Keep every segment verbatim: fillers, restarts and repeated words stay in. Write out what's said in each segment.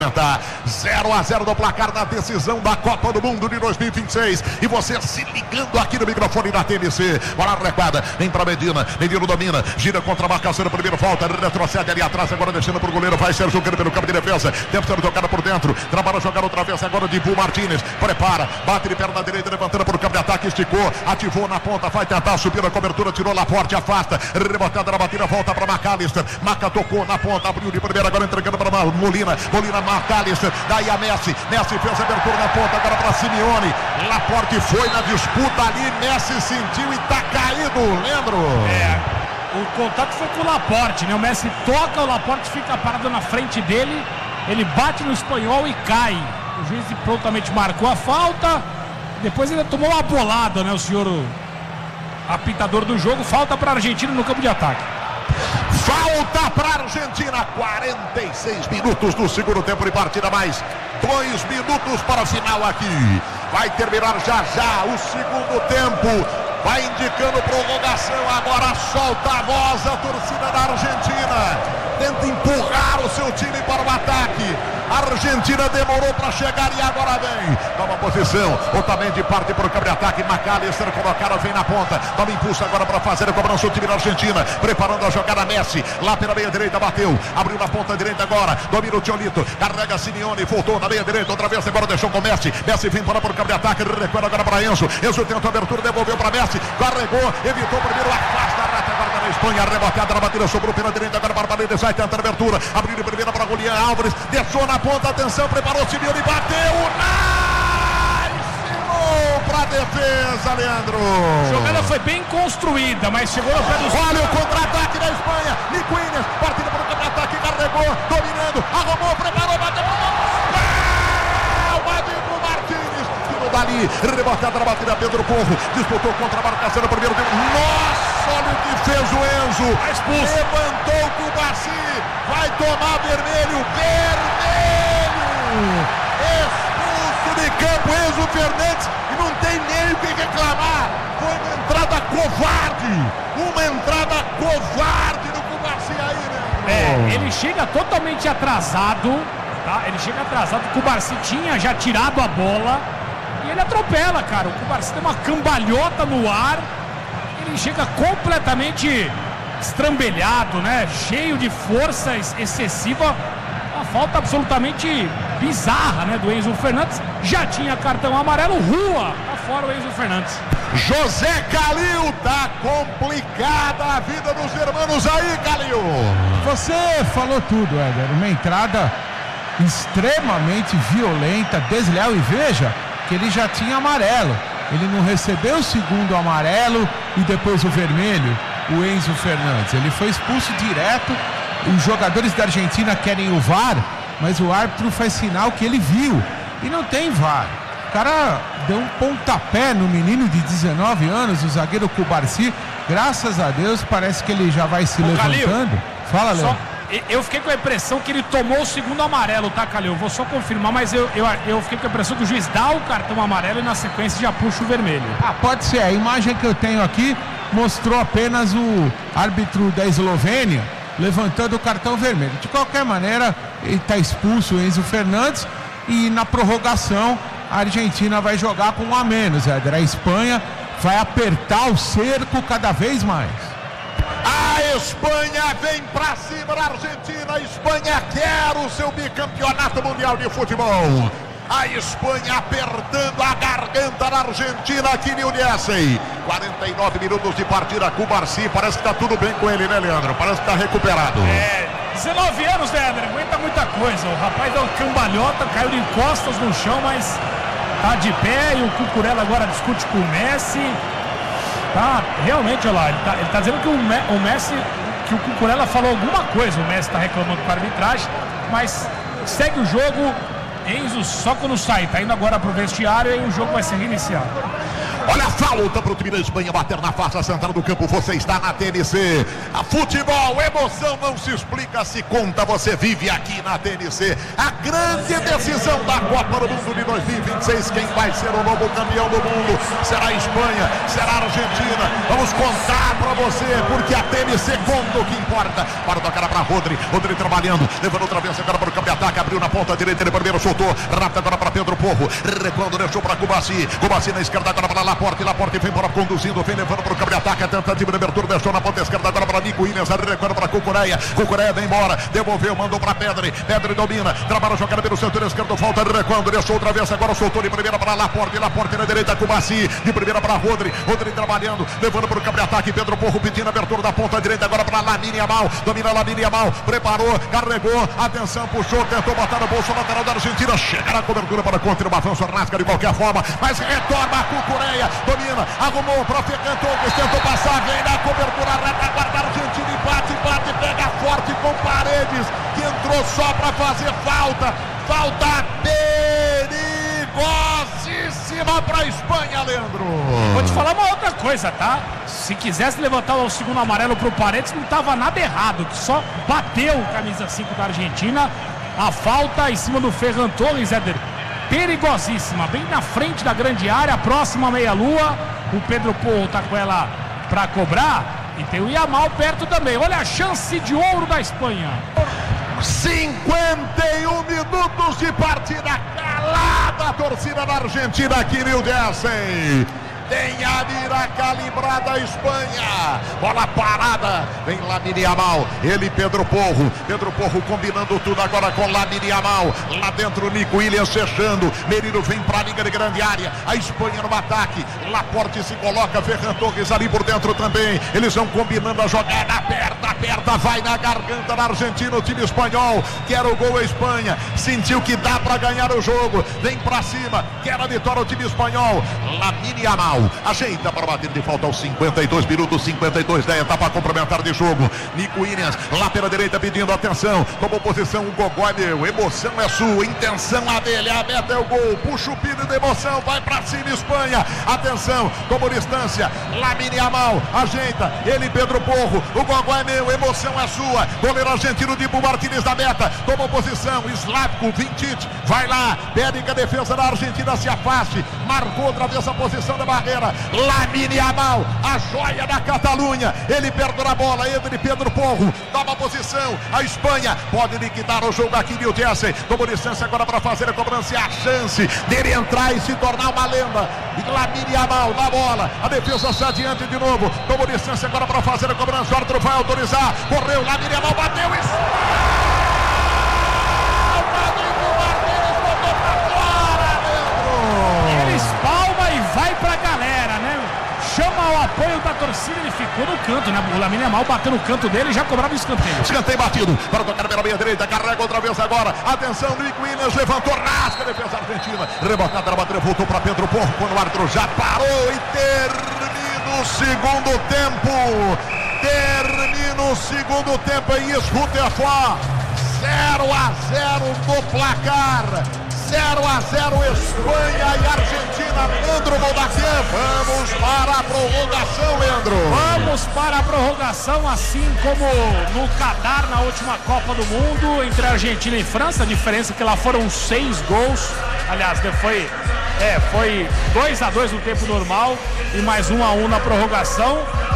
zero a zero no placar da decisão da Copa do Mundo de dois mil e vinte e seis. E você se ligando aqui no microfone da T N C. Bola recuada, vem pra Medina. Medina domina, gira contra a marcação no primeiro, volta, retrocede ali atrás, agora deixando pro goleiro. Vai ser jogando pelo campo de defesa. Deve ser jogada por dentro. Trabalha jogar outra vez agora de Ibu Martínez. Prepara, bate de perna direita, levantando pro campo de ataque, esticou, ativou na ponta, vai tentar subir a cobertura, tirou lá forte, afasta. Rebotada na batida, volta pra McAllister. Maca tocou na ponta, abriu de primeira, agora entregando para Molina. Molina, McAllister. Daí a Messi, Messi fez a abertura na ponta, agora para Simeone. Laporte foi na disputa ali, Messi sentiu e tá caído, Leandro. É, o contato foi com o Laporte, né? O Messi toca, o Laporte fica parado na frente dele, ele bate no espanhol e cai. O juiz prontamente marcou a falta, depois ele tomou uma bolada, né? O senhor o apitador do jogo, falta para a Argentina no campo de ataque. Falta para a Argentina, quarenta e seis minutos do segundo tempo de partida, mais dois minutos para o final aqui. Vai terminar já já o segundo tempo. Vai indicando prorrogação, agora solta a voz a torcida da Argentina. Tenta empurrar o seu time para o ataque. A Argentina demorou para chegar e agora vem. Toma posição, Otamendi parte para o campo de ataque. McAllister colocado, vem na ponta. Toma impulso agora para fazer a cobrança o time da Argentina. Preparando a jogada Messi. Lá pela meia direita, bateu. Abriu na ponta direita agora. Domina o Tiolito. Carrega Simeone. Voltou na meia direita. Outra vez agora deixou com Messi. Messi vem para o campo de ataque. Recuerda agora para Enzo. Enzo tenta a abertura, devolveu para Messi. Carregou, evitou o primeiro. Afasta a reta agora da Espanha. Reboteada na batida. Sobrou pela direita agora para Paredes. Vai tentar a abertura. Abriu de primeira para Julián Álvares. Deixou na ponta. Atenção, preparou o Simeone. Bateu. Nice! Para a defesa, Leandro. A jogada foi bem construída, mas chegou no pé do... Olha o contra-ataque da Espanha. Liquines, partida para o contra-ataque. Carregou, dominando. Arrumou, preparou, bateu. Dali, rebotada na batida, Pedro Porro disputou contra a marcação no primeiro tempo. Nossa, olha o que fez o Enzo. Levantou o Cubarsi, vai tomar vermelho, vermelho. Expulso de campo Enzo Fernandes e não tem nem o que reclamar. Foi uma entrada covarde, uma entrada covarde do Cubarsi aí, né? É, ele chega totalmente atrasado, tá? Ele chega atrasado, o Cubarsi tinha já tirado a bola. E ele atropela, cara. O Cubarsi tem uma cambalhota no ar. Ele chega completamente estrambelhado, né? Cheio de força excessiva. Uma falta absolutamente bizarra, né? Do Enzo Fernandes. Já tinha cartão amarelo. Rua. Tá fora o Enzo Fernandes. José Calil, tá complicada a vida dos irmãos aí, Calil. Você falou tudo, Éder. Uma entrada extremamente violenta, desleal. E veja que ele já tinha amarelo, ele não recebeu o segundo amarelo e depois o vermelho, o Enzo Fernandes, ele foi expulso direto. Os jogadores da Argentina querem o V A R, mas o árbitro faz sinal que ele viu, e não tem V A R. O cara deu um pontapé no menino de dezenove anos, o zagueiro Cubarsi. Graças a Deus, parece que ele já vai se Ô, levantando. Calil, Fala, Léo. Eu fiquei com a impressão que ele tomou o segundo amarelo, tá, Calil? Eu vou só confirmar, mas eu, eu, eu fiquei com a impressão que o juiz dá o cartão amarelo e na sequência já puxa o vermelho. Ah, pode ser. A imagem que eu tenho aqui mostrou apenas o árbitro da Eslovênia levantando o cartão vermelho. De qualquer maneira, ele está expulso, o Enzo Fernandes, e na prorrogação a Argentina vai jogar com um a menos, Éder. A Espanha vai apertar o cerco cada vez mais. A Espanha vem pra cima da Argentina. A Espanha quer o seu bicampeonato mundial de futebol. A Espanha apertando a garganta da Argentina aqui em Uniacem. quarenta e nove minutos de partida. Cubarsi, parece que tá tudo bem com ele, né, Leandro? Parece que tá recuperado. É, dezenove anos, né, André? Aguenta muita coisa. O rapaz deu uma cambalhota, caiu de costas no chão, mas tá de pé. E o Cucurella agora discute com o Messi. Tá, realmente, olha lá, ele tá, ele tá dizendo que o, Me, o Messi, que o Cucurella falou alguma coisa, o Messi tá reclamando com a arbitragem, mas segue o jogo. Enzo só quando sai, tá indo agora pro vestiário e o jogo vai ser reiniciado. Olha a falta pro time da Espanha bater na face central do campo. Você está na T N C. A futebol, emoção não se explica, se conta. Você vive aqui na T N C. A grande decisão da Copa do Mundo de dois mil e vinte e seis. Quem vai ser o novo campeão do mundo? Será a Espanha? Será a Argentina? Vamos contar pra você, porque a T N C conta o que importa. Para tocar pra Rodri. Rodri trabalhando, levando outra vez agora para o campeão. ataque, abriu na ponta direita, ele primeiro soltou, rápido agora para Pedro Porro, recuando, deixou para Cubaci, Cubaci na esquerda agora para Laporte, Laporte vem para conduzindo, vem levando para o campo de ataque, a tentativa de abertura, deixou na ponta esquerda agora para Nico Williams, recuando para Cucureia, Cucureia vem embora, devolveu, mandou para Pedri, Pedri domina, trabalha a jogada pelo setor esquerdo, volta recuando, deixou outra vez, agora soltou de primeira para Laporte, Laporte na direita, Cubaci, de primeira para Rodri, Rodri trabalhando, levando para o campo de ataque, Pedro Porro pedindo abertura da ponta direita, agora para Lamine Yamal, domina Lamine Yamal, preparou, carregou, atenção, puxou, tentou botar no bolso lateral da Argentina, chega na cobertura para contra o avanço, rasga de qualquer forma, mas retorna a Cucureia, domina, arrumou para Ferran Torres, tentou passar, vem na cobertura, retaguarda a Argentina, e bate, bate, pega forte com Paredes, que entrou só para fazer falta, falta perigosíssima para a Espanha, Leandro. Vou te falar uma outra coisa, tá? Se quisesse levantar o segundo amarelo pro Paredes, não tava nada errado, só bateu o camisa cinco da Argentina, a falta em cima do Ferran Torres, Éder, perigosíssima, bem na frente da grande área, próxima à meia-lua, o Pedro Porro tá com ela para cobrar, e tem o Yamal perto também, olha a chance de ouro da Espanha. cinquenta e um minutos de partida, calada a torcida da Argentina aqui em New Jersey. Tem a mira calibrada a Espanha. Bola parada. Vem Lamine Yamal. Ele, Pedro Porro. Pedro Porro combinando tudo agora com Lamine Yamal. Lá dentro, Nico Williams fechando. Merino vem para a liga de grande área. A Espanha no ataque. Laporte se coloca. Ferran Torres ali por dentro também. Eles vão combinando a jogada. Aperta, aperta. Vai na garganta da Argentina. O time espanhol. Quer o gol a Espanha. Sentiu que dá para ganhar o jogo. Vem para cima. Quer a vitória o time espanhol. Lamine Yamal. Ajeita para bater de falta aos cinquenta e dois minutos, cinquenta e dois da etapa complementar de jogo. Nico Williams, lá pela direita pedindo atenção. Tomou posição o Gogó, meu. Emoção é sua, intenção a dele. A meta é o gol. Puxa o pino de emoção. Vai para cima, Espanha. Atenção, tomou distância. Lamine Yamal, ajeita. Ele, Pedro Porro. O Gogó é meu. Emoção é sua. Goleiro argentino Dibu Martínez da meta. Tomou posição. Slavko Vintic. Vai lá. Pede que a defesa da Argentina se afaste. Marcou outra vez a posição da barreira. Lamine Yamal, a joia da Catalunha. Ele perde a bola, entra Pedro Porro, nova posição. A Espanha pode liquidar o jogo aqui em New Jersey. Tomou distância agora para fazer a cobrança. E a chance dele entrar e se tornar uma lenda. Lamine Yamal na bola. A defesa se adiante de novo. Tomou distância agora para fazer a cobrança. O árbitro vai autorizar. Correu, Lamine Yamal bateu e... vai pra galera, né? Chama o apoio da torcida, ele ficou no canto, né? O Lamine Yamal bateu no canto dele e já cobrava o escanteio. Escanteio batido, para tocar pela meia direita, carrega outra vez agora. Atenção, Nico Williams levantou, rasga a defesa argentina. Rebotada, ela bateu, voltou para Pedro Porro, quando o árbitro já parou e termina o segundo tempo. Termina o segundo tempo em Escutefoa. zero a zero no placar. zero a zero Espanha e Argentina. Leandro Moldaquian, vamos para a prorrogação, Leandro. Vamos para a prorrogação, assim como no Catar, na última Copa do Mundo, entre Argentina e França. A diferença é que lá foram seis gols. Aliás, foi, é, foi dois a dois no tempo normal e mais um a um na prorrogação.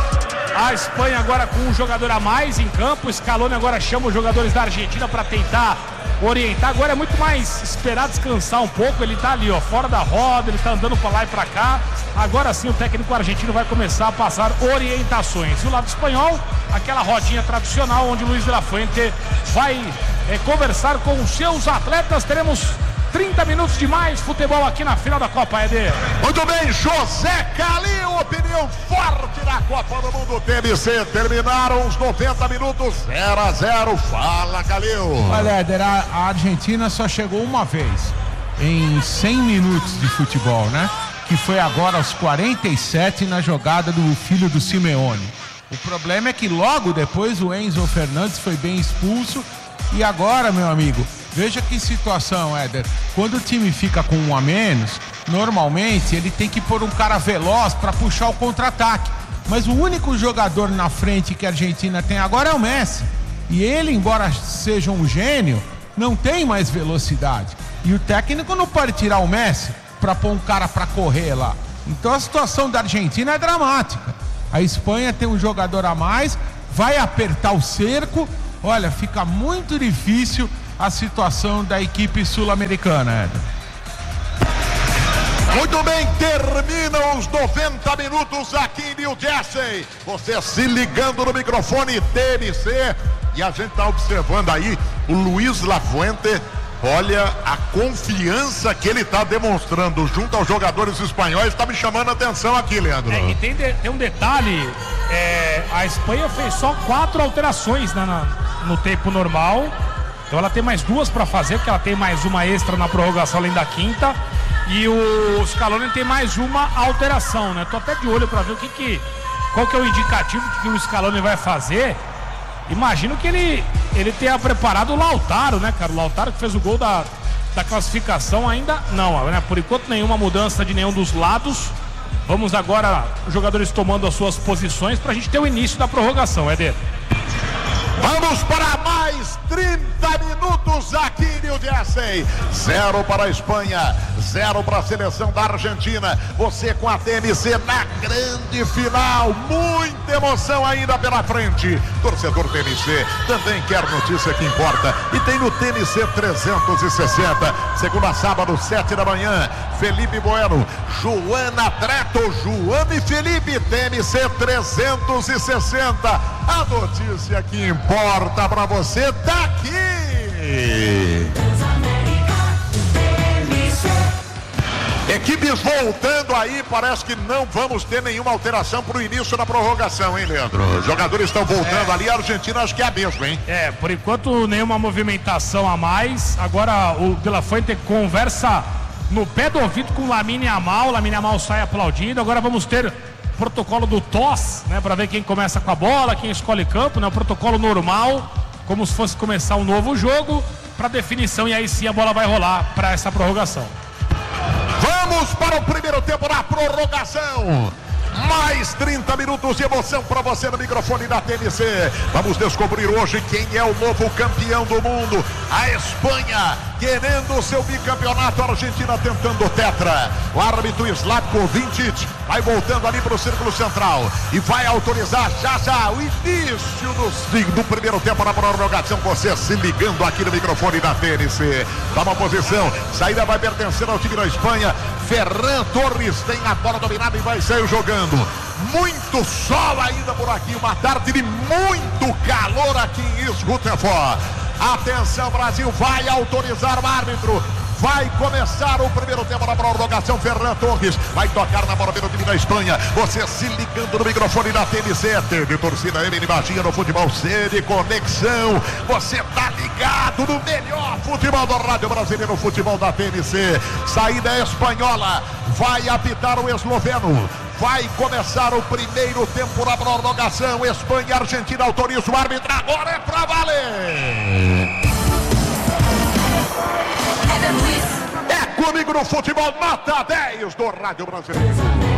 A Espanha agora com um jogador a mais em campo. Scaloni agora chama os jogadores da Argentina para tentar orientar. Agora é muito mais esperar descansar um pouco. Ele tá ali, ó, fora da roda, ele tá andando para lá e para cá. Agora sim o técnico argentino vai começar a passar orientações. E o lado espanhol, aquela rodinha tradicional onde o Luiz de la Fuente vai é, conversar com os seus atletas. Teremos trinta minutos de mais futebol aqui na final da Copa, Eder. Muito bem, José Calil, opinião forte da Copa do Mundo T B C. Terminaram os noventa minutos, zero a zero. Fala, Calil. Olha, Éder, a, a Argentina só chegou uma vez em cem minutos de futebol, né? Que foi agora aos quarenta e sete na jogada do filho do Simeone. O problema é que logo depois o Enzo Fernandes foi bem expulso. E agora, meu amigo, veja que situação, Éder. Quando o time fica com um a menos, normalmente ele tem que pôr um cara veloz para puxar o contra-ataque. Mas o único jogador na frente que a Argentina tem agora é o Messi. E ele, embora seja um gênio, não tem mais velocidade. E o técnico não pode tirar o Messi para pôr um cara para correr lá. Então a situação da Argentina é dramática. A Espanha tem um jogador a mais, vai apertar o cerco. Olha, fica muito difícil a situação da equipe sul-americana, Éder. Muito bem, terminam os noventa minutos aqui em New Jersey. Você se ligando no microfone T N C. E a gente está observando aí o Luiz Lafuente. Olha a confiança que ele está demonstrando junto aos jogadores espanhóis. Está me chamando a atenção aqui, Leandro. É, e tem, de, tem um detalhe. É, a Espanha fez só quatro alterações, né, na, no tempo normal. Então ela tem mais duas para fazer, porque ela tem mais uma extra na prorrogação além da quinta. E o Scaloni tem mais uma alteração, né? Tô até de olho para ver o que que, qual que é o indicativo que o Scaloni vai fazer. Imagino que ele, ele tenha preparado o Lautaro, né, cara? O Lautaro que fez o gol da, da classificação ainda não, né? Por enquanto nenhuma mudança de nenhum dos lados. Vamos agora, os jogadores tomando as suas posições pra gente ter o início da prorrogação, Éder. Vamos para mais trinta minutos aqui em New Jersey. Zero para a Espanha, zero para a seleção da Argentina. Você com a T N C na grande final. Muita emoção ainda pela frente. Torcedor T N C também quer notícia que importa. E tem no T N C trezentos e sessenta. Segunda a sábado, sete da manhã. Felipe Bueno, Joana Treto, Joana e Felipe. T N C trezentos e sessenta. A notícia que importa pra você tá aqui. Equipes voltando aí, parece que não vamos ter nenhuma alteração pro início da prorrogação, hein, Leandro? Os jogadores estão voltando é. ali, a Argentina acho que é a mesma, hein? É, por enquanto nenhuma movimentação a mais. Agora o De La Fuente conversa no pé do ouvido com o Lamine Yamal. O Lamine Yamal sai aplaudindo. Agora vamos ter protocolo do T O S, né, para ver quem começa com a bola, quem escolhe campo, né, o protocolo normal, como se fosse começar um novo jogo, para definição, e aí sim a bola vai rolar para essa prorrogação. Vamos para o primeiro tempo da prorrogação. Mais trinta minutos de emoção para você no microfone da T N C. Vamos descobrir hoje quem é o novo campeão do mundo. A Espanha querendo o seu bicampeonato, a Argentina tentando o tetra. O árbitro Slatko Vintic vai voltando ali para o círculo central e vai autorizar já já o início do, do primeiro tempo na prorrogação. Você se ligando aqui no microfone da T N C. Dá uma posição, saída vai pertencer ao time da Espanha. Ferran Torres tem a bola dominada e vai sair jogando. Muito sol ainda por aqui, uma tarde de muito calor aqui em Rutherford. Atenção, Brasil, vai autorizar o árbitro. Vai começar o primeiro tempo da prorrogação. Ferran Torres vai tocar na bola pelo time da Espanha. Você se ligando no microfone da T N C. T V Torcida M de Baixinha no futebol C de conexão. Você tá ligado no melhor futebol do rádio brasileiro, o futebol da T N C. Saída espanhola. Vai apitar o esloveno. Vai começar o primeiro tempo da prorrogação. Espanha e Argentina autoriza o árbitro. Agora é pra valer. É comigo no futebol, nota dez do Rádio Brasileiro.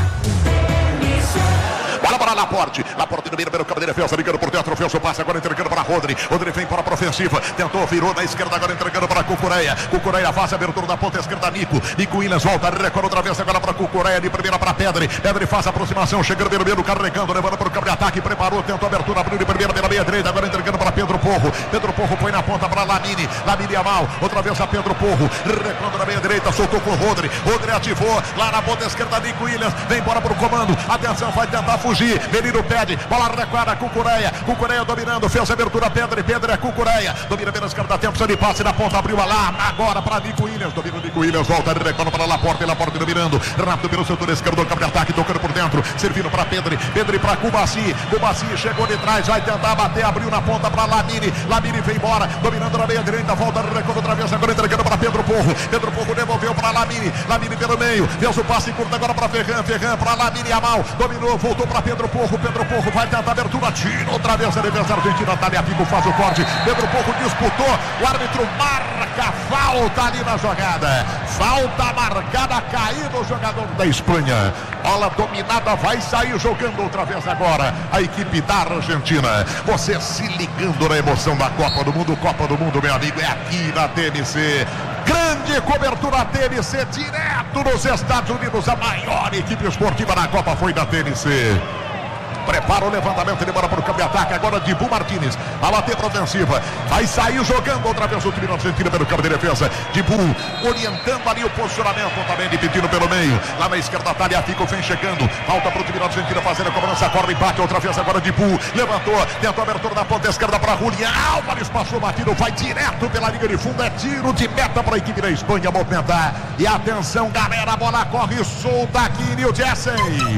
Bola para Laporte. Laporte no meio pelo campo de defesa, ligando por dentro, fez o passe, agora entregando para Rodri. Rodri vem para a ofensiva, tentou, virou na esquerda, agora entregando para Cucureia. Cucureia faz a abertura da ponta esquerda, Nico. Nico Williams volta, recorre outra vez agora para Cucureia, de primeira para Pedri. Pedri faz a aproximação, chegando pelo meio, carregando, levando para o campo de ataque, preparou, tentou a abertura, abriu de primeira pela meia direita, agora entregando para Pedro Porro. Pedro Porro põe na ponta para Lamine. Lamine Yamal, outra vez a Pedro Porro, recuando na meia direita, soltou com o Rodri. Rodri ativou, lá na ponta esquerda, Nico Williams, vem embora para o comando. Atenção, vai tentar fugir. Menino pede, bola recuada, Cucureia. Cucureia dominando, fez a abertura, Pedro. Pedro é Cucureia, domina pela esquerda, tempo de passe na ponta, abriu a lá, agora para Nico Williams, domina o Nico Williams, volta, recuando para Laporte, Laporte dominando, rápido pelo setor esquerdo, campo de ataque, tocando por dentro, servindo para Pedro, Pedro para Cubaci, Cubaci chegou de trás, vai tentar bater, abriu na ponta para Lamine, Lamine vem embora, dominando na meia direita, volta, recuando outra vez, agora entregando para Pedro Porro, Pedro Porro devolveu para Lamine, Lamine pelo meio, fez o passe curto agora para Ferran, Ferran para Lamine Yamal, dominou, voltou para Pedro Porro, Pedro Porro vai tentar abertura, tira outra vez a defesa argentina, Thalia Pico faz o corte, Pedro Porro disputou, o árbitro marca falta ali na jogada, falta marcada, caiu o jogador da Espanha, bola dominada, vai sair jogando outra vez agora a equipe da Argentina. Você se ligando na emoção da Copa do Mundo, Copa do Mundo, meu amigo, é aqui na T N C. Grande cobertura T N C, direto nos Estados Unidos, a maior equipe esportiva na Copa foi da T N C. Prepara o levantamento, ele bora para o campo de ataque. Agora Dibu Martínez, a bater para ofensiva. Vai sair jogando outra vez o time da Argentina pelo campo de defesa. Dibu orientando ali o posicionamento também de Pitino pelo meio. Lá na esquerda, Tagliafico vem chegando. Falta para o time da Argentina fazer a cobrança. Corre, empate outra vez. Agora Dibu levantou, tentou a abertura na ponta esquerda para Julián Álvares. Passou batido, vai direto pela linha de fundo. É tiro de meta para a equipe da Espanha movimentar. E atenção, galera, a bola corre solta aqui em New Jersey.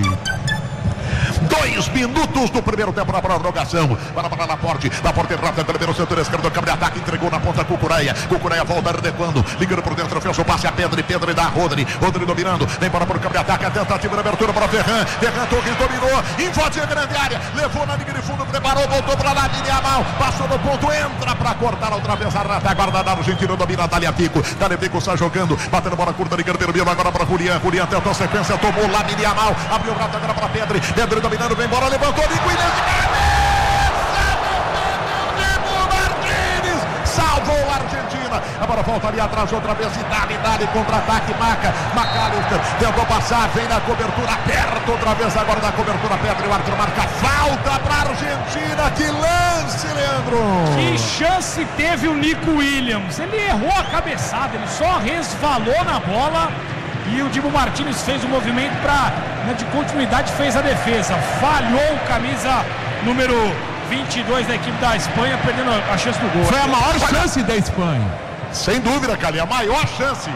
Dois minutos do primeiro tempo na prorrogação. Para para Laporte. Laporte rápido pelo setor esquerdo do campo de ataque. Entregou na ponta Cucurella. Cucurella volta recuando. Ligando por dentro. Fez o passe a Pedro. Pedro dá Rodri. Rodri dominando. Vem para o campo de ataque. A tentativa de abertura para Ferran. Ferran Torres dominou. Invadiu a grande área. Levou na linha de fundo. Preparou. Voltou para lá. Linha mal. Passou no ponto. Entra para cortar outra vez a retaguarda da Argentina. Domina Tagliafico. Tagliafico está jogando. Batendo bola curta. Ligando pelo meio. Agora para Julián. Julián tentou a sequência. Tomou lá. Linha mal. Abriu o rato agora para Pedro. Pedro dominando. Vem embora. Levantou Nico Williams de cabeça, Dibu Martínez salvou a Argentina. Agora volta ali atrás outra vez e dá, dá, contra-ataque, Maca, McAllister tentou passar, vem na cobertura, aperta outra vez agora na cobertura, Pedro, e o árbitro marca falta para a Argentina. Que lance, Leandro! Que chance teve o Nico Williams, ele errou a cabeçada, ele só resvalou na bola. E o Dibu Martínez fez o movimento para, né, de continuidade, fez a defesa. Falhou o camisa número vinte e dois da equipe da Espanha, perdendo a chance do gol. Foi a maior chance da Espanha. Sem dúvida, Cali, a maior chance.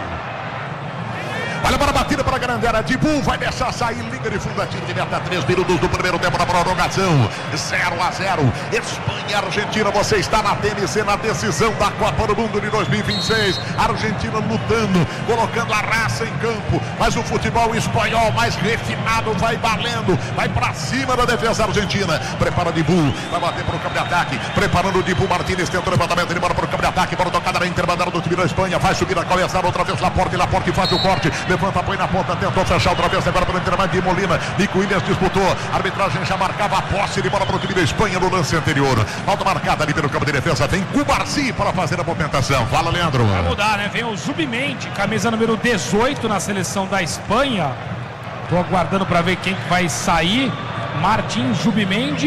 Olha para a batida para a grande área. Dibu vai deixar sair. Liga de fundo, tiro de meta. Três minutos do primeiro tempo na prorrogação. zero a zero. Espanha e Argentina. Você está na T N C, na decisão da Copa do Mundo de dois mil e vinte e seis. Argentina lutando, colocando a raça em campo. Mas o futebol espanhol mais refinado vai valendo. Vai para cima da defesa argentina. Prepara Dibu. Vai bater para o campo de ataque. Preparando o Dibu Martínez. Tenta o levantamento. Ele bora para o campo de ataque. Para o tocada na intermediária do time da Espanha. Vai subir a cabeçada outra vez. Laporte. Laporte faz o corte. Levanta, põe na ponta, tentou fechar outra vez, agora pelo intermédio de Molina. Nico Williams disputou, a arbitragem já marcava a posse de bola para o time da Espanha no lance anterior. Falta marcada ali pelo campo de defesa, vem Cubarsi para fazer a movimentação. Fala, Leandro. Vai mudar, né? Vem o Zubimendi, camisa número dezoito na seleção da Espanha. Tô aguardando para ver quem vai sair. Martim Zubimendi.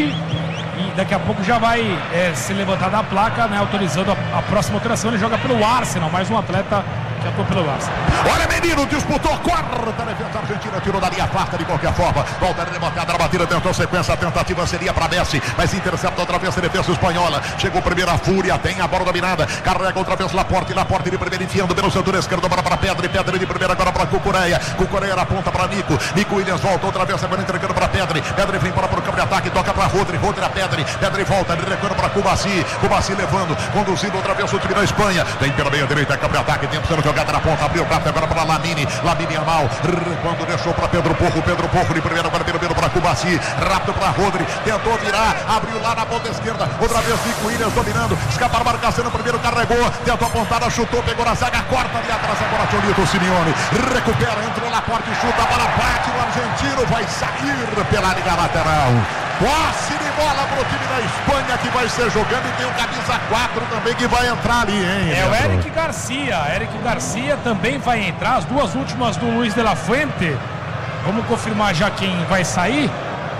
E daqui a pouco já vai é, ser levantada a placa, né? Autorizando a, a próxima alteração. Ele joga pelo Arsenal, mais um atleta que atua pelo Arsenal. Olha, menino, disputou, quarta defesa argentina, tirou da linha, afasta de qualquer forma. Volta de botada na batida, tentou sequência, a tentativa seria para Messi, mas intercepta outra vez a defesa espanhola. Chegou primeiro a Fúria, tem a bola dominada, carrega outra vez Laporte, Laporte de primeiro enfiando pelo setor esquerdo, para para Pedro, Pedro de primeiro agora para Cucurella, Cucurella na ponta para Nico, Nico Williams volta outra vez agora entregando para Pedro, Pedro vem para o campo de ataque, toca para Rodri, Rodri a Pedro, Pedro volta, ele recuando para Cubarsi, Cubarsi levando, conduzindo outra vez o time da Espanha, vem pela meia direita, campo de ataque, tempo sendo jogada na ponta, abriu o braço agora para Lamine, Lamine a mal, quando deixou para Pedro Porro, Pedro Porro de primeiro, agora pelo meio para Cubarsi, rápido para Rodri, tentou virar, abriu lá na ponta esquerda, outra vez Nico Williams dominando, escapar a marcação no primeiro, carregou, tentou apontar, chutou, pegou na zaga, corta ali atrás agora Tolito Simeone, recupera, entrou na porta e chuta, a bola bate no argentino, vai sair pela liga lateral. Posse de bola para o time da Espanha que vai ser jogando e tem o camisa quatro também que vai entrar ali, hein? É o Eric Garcia, Eric Garcia também vai entrar, as duas últimas do Luiz de la Fuente. Vamos confirmar já quem vai sair.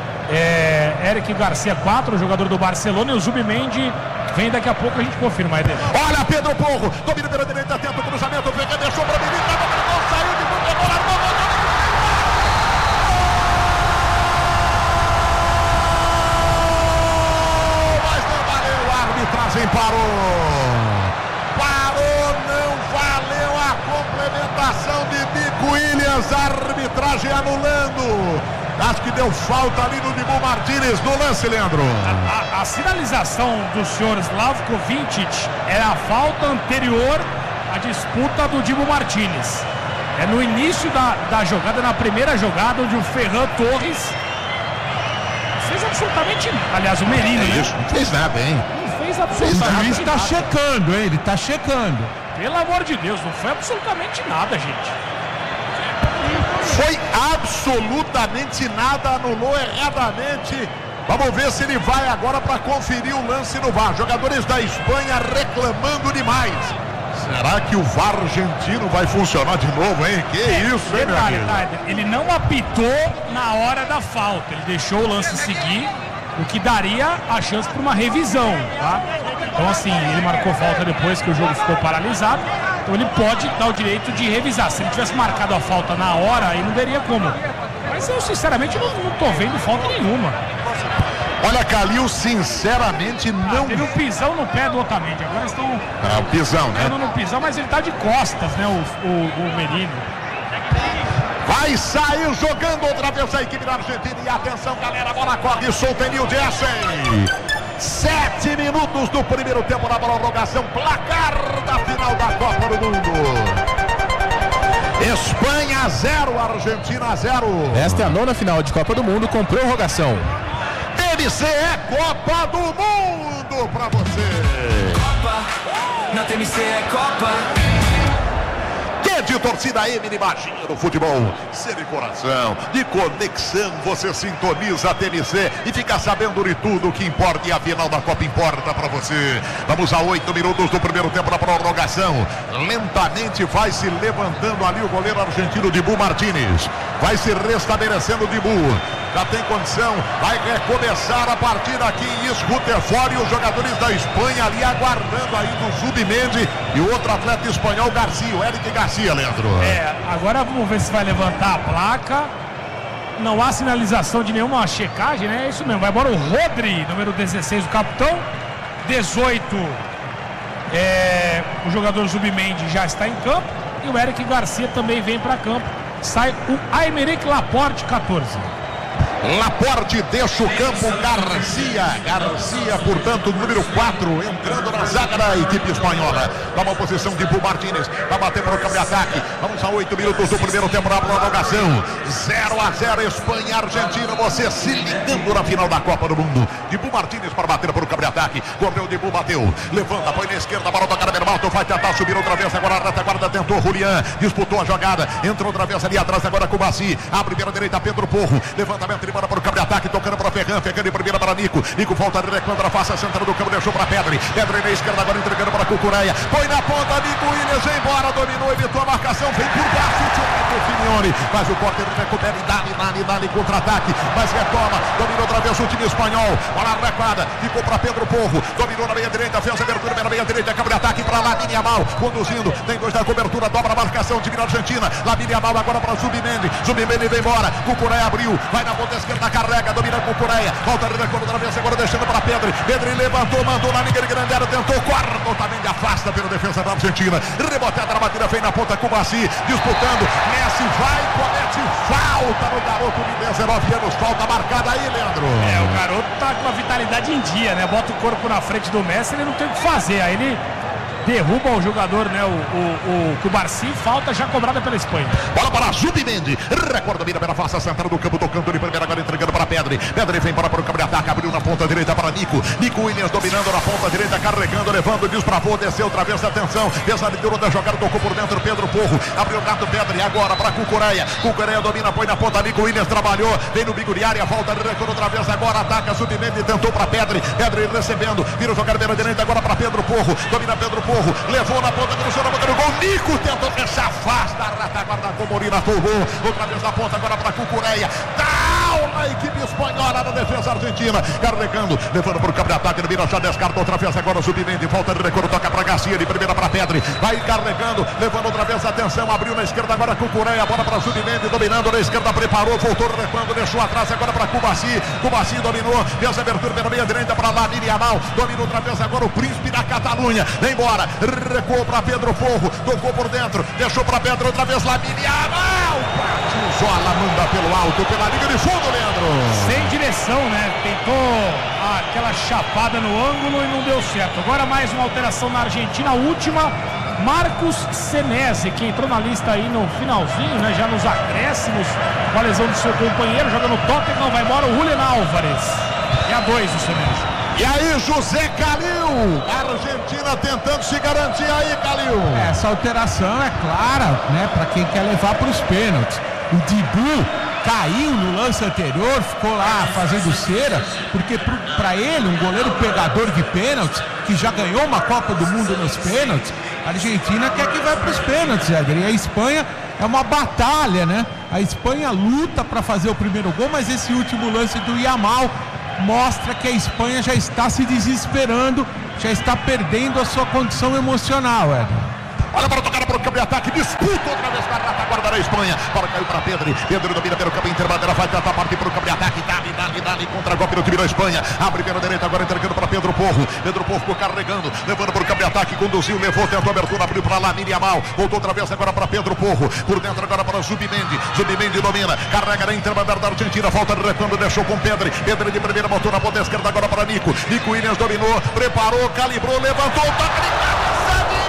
É, Eric Garcia quatro, jogador do Barcelona, e o Zubimendi vem daqui a pouco, a gente confirma aí dele. Olha Pedro Porro, domina pela direita, tenta o cruzamento, vem, deixou para o menino, saiu de bola, bola, bola. Arbitragem parou, parou, não valeu a complementação de Nico Williams, a arbitragem anulando, acho que deu falta ali no Dibu Martínez no lance, Leandro. A, a, a sinalização do senhor Slavko Vincic é a falta anterior à disputa do Dibu Martínez, é no início da, da jogada, na primeira jogada, onde o Ferran Torres fez absolutamente, aliás o Merino, é né? isso, não fez nada, hein? Fez absolutamente O juiz está nada. checando, hein? Ele está checando. Pelo amor de Deus, não foi absolutamente nada, gente. Foi absolutamente nada, anulou erradamente. Vamos ver se ele vai agora para conferir o lance no V A R. Jogadores da Espanha reclamando demais. Será que o V A R argentino vai funcionar de novo, hein? Que é, isso, hein, meu amigo? Tá, ele não apitou na hora da falta, ele deixou o lance seguir, o que daria a chance para uma revisão, tá? Então, assim, ele marcou falta depois que o jogo ficou paralisado, então ele pode dar o direito de revisar. Se ele tivesse marcado a falta na hora, aí não teria como. Mas eu, sinceramente, não, não tô vendo falta nenhuma. Olha, Calil, sinceramente, não... Ah, teve um pisão no pé do Otamendi, agora estão... É, o pisão, né? No pisão, mas ele tá de costas, né, o, o, o Merino. Vai sair jogando outra vez a equipe da Argentina. E atenção, galera, a bola corre solta em New Jersey. Sete minutos do primeiro tempo na prorrogação. Placar da final da Copa do Mundo. Espanha zero, Argentina zero. Esta é a nona final de Copa do Mundo com prorrogação. T M C é Copa do Mundo pra você. Copa, na T M C é Copa. Que de torcida M, imagina no futebol. Ser de coração, de conexão, você sintoniza a T M C e fica sabendo de tudo que importa, e a final da Copa importa pra você. Vamos a oito minutos do primeiro tempo da prorrogação. Lentamente vai se levantando ali o goleiro argentino Dibu Martínez. Vai se restabelecendo o Dibu. Já tem condição, vai recomeçar a partida aqui em Escutefort, e os jogadores da Espanha ali aguardando aí do Zubimendi e o outro atleta espanhol, Garcia, o Eric Garcia, Leandro. É, agora vamos ver se vai levantar a placa. Não há sinalização de nenhuma checagem, né? É isso mesmo, vai embora o Rodri, número dezesseis, o capitão. dezoito, é, o jogador Zubimendi já está em campo, e o Eric Garcia também vem para campo. Sai o Aymeric Laporte, catorze. Laporte deixa o campo, Garcia, Garcia, portanto, número quatro, entrando na zaga da equipe espanhola. Toma a posição de Dibu Martínez, vai bater para o campo de ataque. Vamos a oito minutos do primeiro tempo na prorrogação. zero a zero, Espanha e Argentina, você se ligando na final da Copa do Mundo. Dibu Martínez para bater para o campo de ataque. Correu, Dibu bateu, levanta, põe na esquerda, para o tocar Bermalto, vai tentar subir outra vez, agora a retaguarda tentou, Julián, disputou a jogada, entrou outra vez ali atrás, agora com o Bassi, abre pela direita, Pedro Porro, levantamento, ele manda para o campo de ataque, tocando para o Ferran, Ferran de primeira para Nico, Nico volta de recuando na face central do campo, deixou para Pedri, Pedri na esquerda, agora entregando para Cucureia, põe na ponta, Nico Williams, embora, dominou, evitou a marcação, vem por baixo, o Finione, mas o Potter recupera e dá-lhe, dá-lhe, dá-lhe, contra-ataque, mas retoma, dominou outra vez o time espanhol, bola recuada, ficou para Pedro Porro, dominou na meia direita, fez a abertura na meia direita, campo de ataque para Lamine Yamal, conduzindo, tem dois da cobertura, dobra a marcação, time da Argentina, Lamine Yamal agora para Zubimendi, Zubimendi vem embora, Cucureia abriu, vai na ponta esquerda, carrega, domina com Cucureia, volta a recuo outra vez, agora deixando para Pedri, Pedri levantou, mandou na linha de grande área, tentou, corta, também afasta pela defesa da Argentina, reboteada na batida, vem na ponta com o Bassi, disputando, Messi vai, comete falta no garoto de dezenove anos, falta marcada aí, Leandro. É, o garoto tá com a vitalidade em dia, né? Bota o corpo na frente do Messi, ele não tem o que fazer, aí ele derruba o jogador, né? O, o, o Cubarsi, falta já cobrada pela Espanha. Bola para Zubimendi, recorda, mira pela face central do campo, tocando de primeira, agora entregando para Pedri. Pedri vem para, para o campo de ataque, abriu na ponta direita para Nico. Nico Williams dominando na ponta direita, carregando, levando, desbravou, desceu outra vez, atenção. Pesado de da jogada, tocou por dentro, Pedro Porro, abriu o gato, Pedri, agora para Cucureia. Cucureia domina, põe na ponta, Nico Williams trabalhou, vem no bico de área, volta, recorda outra vez, agora ataca, Zubimendi, tentou para Pedri. Pedri recebendo, vira o jogador pela direita, agora para Pedro Porro, domina Pedro Porro, levou na ponta, cruzou na boca do gol, Nico tentou fechar, afasta, a retaguarda com Molina, tomou, outra vez na ponta, agora para Cucureia, down a equipe espanhola na defesa argentina, carregando, levando para o campo de ataque, ele vira, já descarta outra vez, agora Zubimendi, volta de recuo, toca para Garcia, de primeira para Pedri, vai carregando, levando outra vez, atenção, abriu na esquerda, agora Cucureia, bola para Zubimendi, dominando na esquerda, preparou, voltou recuando, deixou atrás, agora para Cubarsi, Cubarsi dominou, fez a abertura pela meia direita para Lamine Yamal, dominou outra vez, agora o príncipe da Catalunha, vem embora, recuou para Pedro Porro, tocou por dentro, deixou para Pedro outra vez, Lamine Yamal, partiu Zola, manda pelo alto, pela linha de fundo, Leandro. Sem direção, né? Tentou aquela chapada no ângulo e não deu certo. Agora mais uma alteração na Argentina, a última, Marcos Senesi, que entrou na lista aí no finalzinho, né? Já nos acréscimos, com a lesão do seu companheiro, joga no Tottenham, vai embora o Julián Álvares. E a dois o Senesi. E aí, José Calil, a Argentina tentando se garantir aí, Calil. Essa alteração é clara, né, para quem quer levar para os pênaltis. O Dibu caiu no lance anterior, ficou lá fazendo cera, porque para ele, um goleiro pegador de pênaltis, que já ganhou uma Copa do Mundo nos pênaltis, A Argentina quer que vai para os pênaltis, Éder. E a Espanha é uma batalha, né? A Espanha luta para fazer o primeiro gol, mas esse último lance do Yamal mostra que a Espanha já está se desesperando, já está perdendo a sua condição emocional, Éder. Olha para tocar para o campo de ataque, disputa outra vez com a retaguarda da Espanha. Bola caiu para Pedro, Pedro domina pelo campo interbandeira, vai tentar partir para o campo de ataque, dali, dali, dali, contra golpe do time da Espanha. Abre pela direita, agora entregando para Pedro Porro. Pedro Porro ficou carregando, levando para o campo de ataque, conduziu, levou, tentou a abertura, abriu para Lamine Yamal, voltou outra vez agora para Pedro Porro, por dentro agora para Zubimendi, Zubimendi domina, carrega na interbandeira da Argentina, falta de retorno, deixou com Pedro, Pedro de primeira, botou na ponta esquerda agora para Nico, Nico Williams dominou, preparou, calibrou, levantou, toca de cabeça de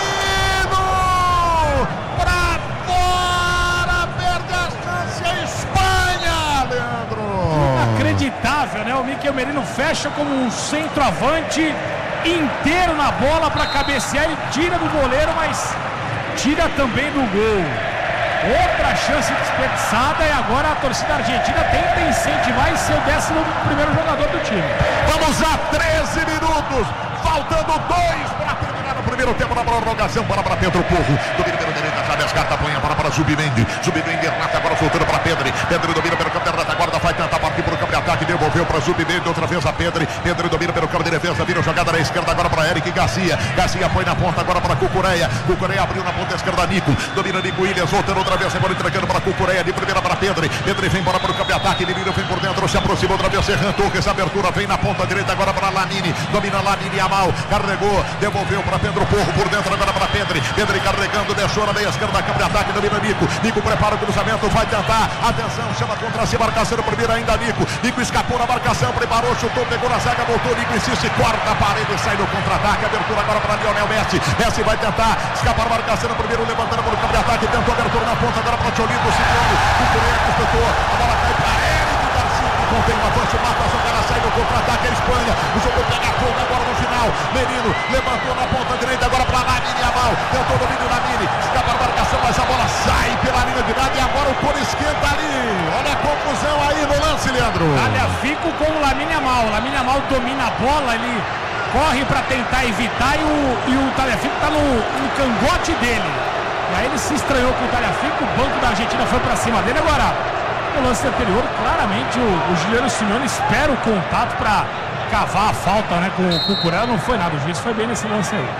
pra fora, perde a chance a Espanha, Leandro. Inacreditável, né? O Mikel Merino fecha como um centroavante inteiro na bola para cabecear, ele tira do goleiro, mas tira também do gol. Outra chance desperdiçada e agora a torcida argentina tenta incentivar e ser o décimo primeiro jogador do time. Vamos a treze minutos, faltando dois para terminar o primeiro tempo na prorrogação. Para para Pedro Porro, domina pelo direita, sabe as cartas, põe para para Zubimendi, Zubimendi rata agora voltando para Pedro, Pedro domina pelo campo de retaguarda, vai tentar partir para o campo de ataque, devolveu para Zubimendi, outra vez a Pedro, Pedro domina pelo campo de defesa, vira jogada na esquerda agora para Eric Garcia, Garcia põe na ponta agora para Cucureia, Cucureia abriu na ponta esquerda, Nico, domina Nico Williams, voltando outra vez, agora entregando para Cucureia, de primeira para Pedro, Pedro vem embora para o campo de ataque, Menino vem por dentro, se aproxima outra vez, Serran Torres, abertura, vem na ponta direita agora para Lamine, domina Lamine Yamal, carregou, devolveu para Pedro Porro, por dentro agora para Pedro, Pedro carregando, deixou na meia esquerda, campo de ataque, domina Nico, Nico prepara o cruzamento, vai tentar, atenção, chama contra si, marcação no primeiro ainda Nico, Nico escapou na marcação, preparou, chutou, pegou na zaga, voltou, Nico insiste, corta a parede, sai no contra-ataque, abertura agora para Lionel Messi, Messi vai tentar escapar a marcação no primeiro, levantando para o campo de ataque, tentou abertura na ponta, agora para Tcholito, Simeone, o Coreia disputou, a bola cai para Eric Garcia, contém uma avanço, mata a jogada, sai no contra-ataque, a Espanha, o jogo pega fogo agora no final, Menino levantou na ponta direita, agora para Lamine Yamal, tentou o domínio Lamine, escapa a marcação, mas a bola sai pela linha de nada e agora o Coro esquenta ali, olha a confusão aí no lance, Leandro. Tagliafico com o Lamine Yamal, o Lamine Yamal domina a bola, ele corre para tentar evitar e o, e o Tagliafico está no, no cangote dele. E aí ele se estranhou com o Tagliafico, o banco da Argentina foi para cima dele. Agora, no lance anterior, claramente o, o Giuliano Simeone espera o contato para cavar a falta, né, com o Cucurella, não foi nada, o juiz foi bem nesse lance aí.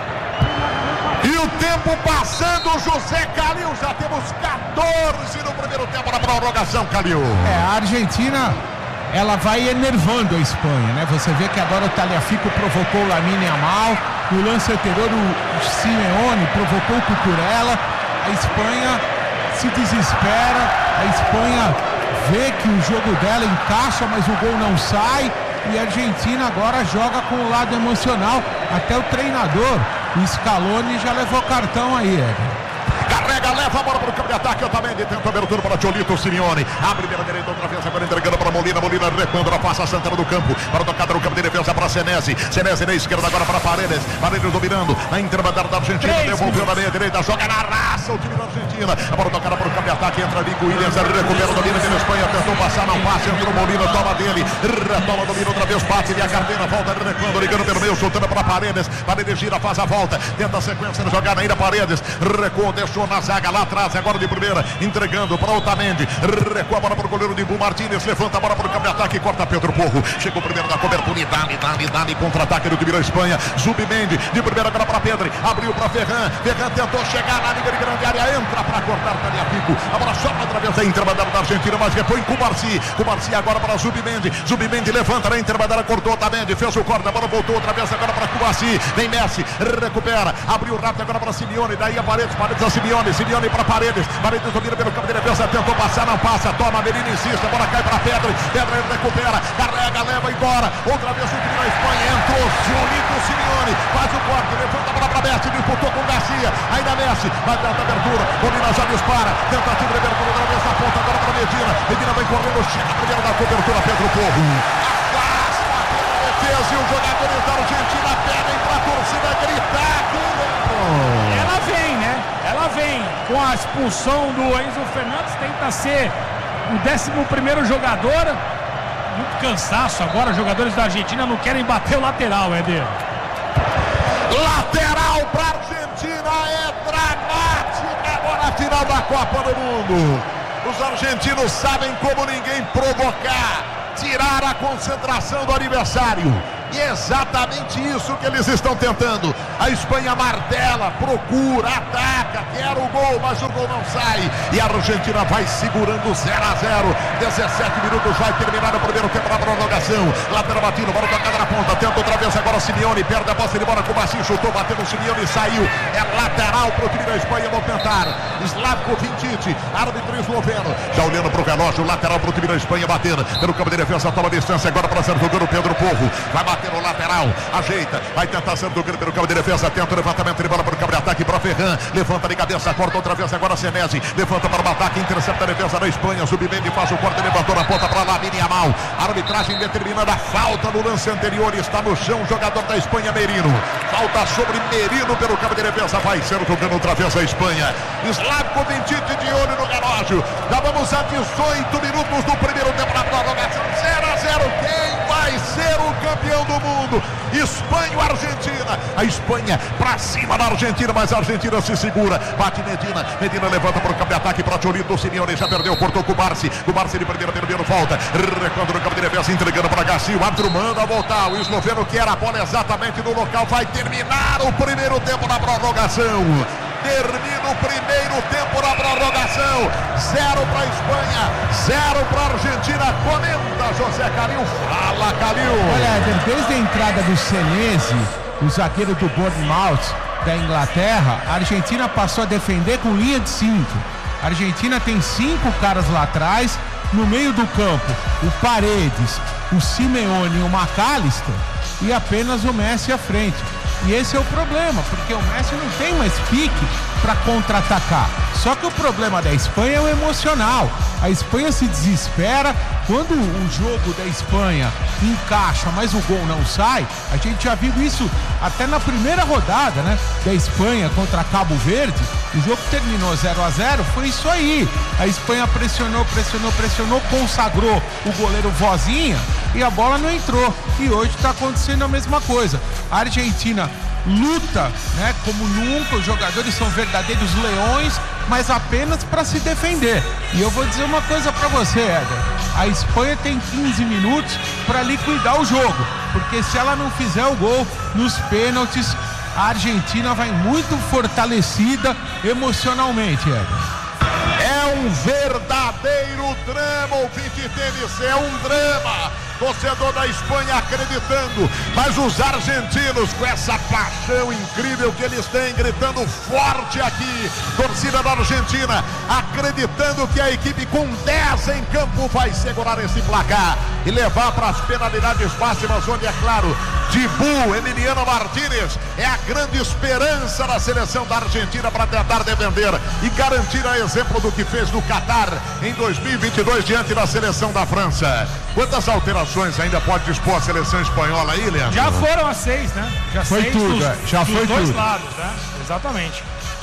E o tempo passando, José Calil, já temos quatorze no primeiro tempo na prorrogação, Calil. É, a Argentina, ela vai enervando a Espanha, né? Você vê que agora o Tagliafico provocou o Lamine Yamal, no lance anterior o Simeone provocou o Cucurella, a Espanha se desespera, a Espanha vê que o jogo dela encaixa, mas o gol não sai, e a Argentina agora joga com o lado emocional, até o treinador, o Scaloni, já levou cartão aí, Éder. Carrega, leva a bola para o campo de ataque, Otamendi tenta a abertura para Tcholito, Simeone, abre pela direita outra vez, agora entregando para Molina, Molina recuando, passa a Santana do campo, para tocar no campo de defesa para Senesi, Senesi na esquerda agora para Paredes, Paredes dominando, na interbandeira da Argentina, Três devolveu na meia direita, joga na raça o time da Argentina, a bola tocada para o campo de ataque, entra Nico Williams, recupera, domina pela Espanha, tentou passar, não passa, entrou Molina, toma dele, retoma, domina outra vez, bate e a carteira, volta recuando, ligando pelo meio, soltando para Paredes, Paredes gira, faz a volta, tenta a sequência de jogada ainda, Paredes, recuou, deixou na zaga lá atrás, agora de primeira, entregando para Otamendi, recua a bola para o goleiro Dibu Martínez, levanta a bola para o campo de ataque, corta Pedro Porro, chegou primeiro na cobertura, Dani, Dani, Dani, contra-ataque do time da Espanha, Zubimendi, de primeira agora para Pedro, abriu para Ferran, Ferran tentou chegar na linha de grande área, entra para cortar Tagliafico, a bola sobra através da interbandeira da Argentina, mas repõe com o Marci, com o Marci agora para Zubimendi, Zubimendi levanta na interbandeira, cortou Otamendi, fez o corte, a bola voltou outra vez agora para Cubaci, vem Messi, recupera, abriu rápido agora para Simeone, daí a Paredes, Paredes a Simeone, Simeone para Paredes, Paredes domina pelo campo de defesa, tentou passar, não passa, toma, Menino insiste, a bola cai para Pedro, Pedro recupera, carrega, leva embora, outra vez o time da Espanha, entrou, Tcholito, Simeone, faz o corte, levanta a bola para Messi, disputou com Garcia, ainda Messi, vai tentar a abertura, Molina já dispara, tentativa de abertura, outra vez a ponta, agora para Medina, Medina vai correndo, chega primeiro da cobertura, Pedro Porro, afasta pela defesa e os jogadores da Argentina pedem para a torcida gritar aqui dentro. Ela vem, né? Ela vem com a expulsão do Enzo Fernandes, tenta ser o décimo primeiro jogador, muito cansaço agora, os jogadores da Argentina não querem bater o lateral, Éder. Lateral para a Argentina. Argentina é dramática agora na final da Copa do Mundo. Os argentinos sabem como ninguém provocar, tirar a concentração do adversário. E é exatamente isso que eles estão tentando. A Espanha martela, procura, ataca, quer o gol, mas o gol não sai. E a Argentina vai segurando zero a zero. dezessete minutos, vai terminar o primeiro tempo na prorrogação. Lateral batido, bola tocada na ponta. Tenta outra vez agora Simeone, perde a posse de bola com o Bacinho, chutou, bateu no Simeone e saiu. É lateral para o time da Espanha, vão tentar. Slavko Vinčić, árbitro esloveno. Já olhando para o relógio, lateral para o time da Espanha, batendo pelo campo de defesa, toma distância agora para Sérgio Agüero, Pedro Porro. Vai bater no lateral, ajeita, vai tentar Sérgio Agüero pelo campo de defesa, tenta o levantamento de bola para o campo de ataque para Ferran, levanta de cabeça, corta outra vez agora Senesi, levanta para o ataque, intercepta a defesa da Espanha, Zubimendi faz o corte, levantou na ponta para Lamine Yamal, arbitragem determinando a falta no lance anterior, está no chão o jogador da Espanha, Merino, falta sobre Merino pelo campo de defesa, vai ser jogando outra vez a Espanha. Slavko Vinčić de olho no relógio, já vamos a dezoito minutos do primeiro tempo na prorrogação, zero a zero, quem vai ser o campeão do mundo? Espanha ou Argentina? A Espanha pra cima da Argentina, mas a Argentina se segura, bate Medina, Medina levanta para o campo de ataque para Cholito, Simeone já perdeu, cortou com o Barsi, o Barsi de primeira, perdendo volta, recuando no campo de defesa, entregando para Garcia, o árbitro manda voltar, o esloveno quer a bola exatamente no local, vai terminar o primeiro tempo na prorrogação. Termina o primeiro tempo na prorrogação. Zero para a Espanha, zero para a Argentina. Comenta José Calil. Fala, Calil. Olha, desde a entrada do Senesi, o zagueiro do Bournemouth da Inglaterra, a Argentina passou a defender com linha de cinco. A Argentina tem cinco caras lá atrás. No meio do campo, o Paredes, o Simeone e o McAllister, e apenas o Messi à frente. E esse é o problema, porque o Messi não tem mais pique para contra-atacar. Só que o problema da Espanha é o emocional. A Espanha se desespera quando o jogo da Espanha encaixa, mas o gol não sai. A gente já viu isso até na primeira rodada, né, da Espanha contra Cabo Verde. O jogo terminou zero a zero, foi isso aí. A Espanha pressionou, pressionou, pressionou, consagrou o goleiro Vozinha e a bola não entrou. E hoje está acontecendo a mesma coisa. A Argentina luta, né, como nunca, os jogadores são verdadeiros leões, mas apenas para se defender. E eu vou dizer uma coisa para você, Éder. A Espanha tem quinze minutos para liquidar o jogo, porque se ela não fizer o gol nos pênaltis, a Argentina vai muito fortalecida emocionalmente, Éder. É um verdadeiro drama, ouvinte T V C, é um drama. Torcedor da Espanha acreditando, mas os argentinos com essa paixão incrível que eles têm, gritando forte aqui, torcida da Argentina, acreditando que a equipe com dez em campo vai segurar esse placar e levar para as penalidades máximas, onde é claro, Dibu, Emiliano Martínez é a grande esperança da seleção da Argentina para tentar defender e garantir a exemplo do que fez no Catar em dois mil e vinte e dois diante da seleção da França. Quantas alterações ainda pode dispor a seleção espanhola aí, Leandro? Já foram as seis, né? Já foi seis tudo, dos, é. Já dos foi dois tudo. lados, né? Exatamente.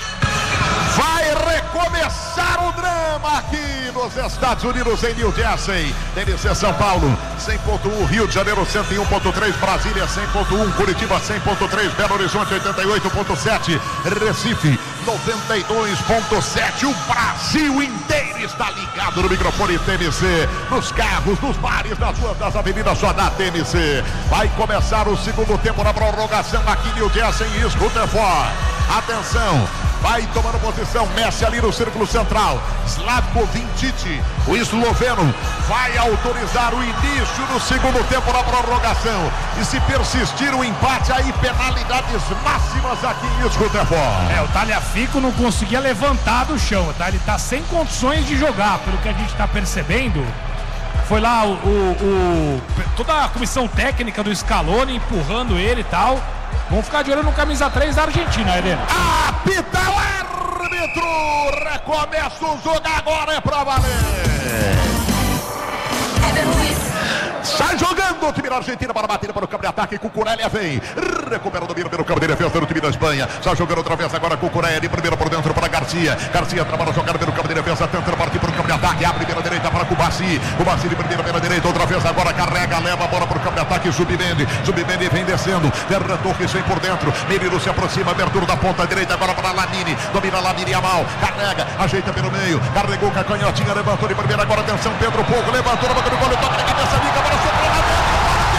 Vai recomeçar o drama aqui nos Estados Unidos, em New Jersey. T V C São Paulo, cem ponto um, Rio de Janeiro, cento e um ponto três, Brasília, cem ponto um, Curitiba, cem ponto três, Belo Horizonte, oitenta e oito ponto sete, Recife, noventa e dois ponto sete. O Brasil inteiro está ligado no microfone T M C, nos carros, nos bares, nas ruas, das avenidas, só da T M C. Vai começar o segundo tempo na prorrogação aqui em New Jersey, em Rutherford. Atenção, vai tomando posição Messi ali no círculo central. Slavko Vinčić, o esloveno, vai autorizar o início do segundo tempo na prorrogação. E se persistir o empate, aí penalidades máximas aqui em Rutherford. É, o Tagliafico não conseguia levantar do chão, tá? Ele tá sem condições de jogar, pelo que a gente tá percebendo. Foi lá o, o, o toda a comissão técnica do Scaloni empurrando ele e tal. Vamos ficar de olho no camisa três da Argentina, Helena. Apita o árbitro! Recomeça o jogo agora, é pra valer! Sai jogando o time da Argentina para bater para o campo de ataque. Cucurella vem. Recupera o domínio pelo campo de defesa do time da Espanha. Sai jogando outra vez agora Cucurella. De primeira por dentro para Garcia. Garcia trabalha jogando pelo campo de defesa. Tentando partir para o campo de ataque. Abre pela direita para Cubaci. Cubaci de primeira pela direita. Outra vez agora carrega. Leva a bola para o campo de ataque. Submendi. Submendi vem descendo. Ferran Torres vem por dentro. Menino se aproxima. Abertura da ponta direita agora para Lamine. Domina Lamine Yamal. Carrega. Ajeita pelo meio. Carregou com a canhotinha. Levantou de primeira. Agora atenção. Pedro Pouco. Levantou na boca do gol. Toca na cabeça. Liga para o